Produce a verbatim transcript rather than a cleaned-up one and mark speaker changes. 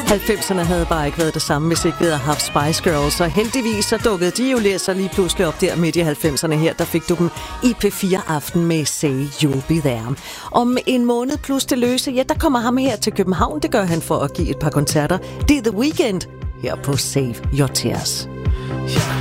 Speaker 1: halvfemserne havde bare ikke været det samme, hvis ikke vi havde haft Spice Girls, og heldigvis så dukkede de jo læser lige pludselig op der midt i halvfemserne her. Der fik du dem i P fire Aften med Say You'll Be There. Om en måned plus det løse, ja, der kommer ham her til København. Det gør han for at give et par koncerter. Det er The Weeknd her på Save Your Tears.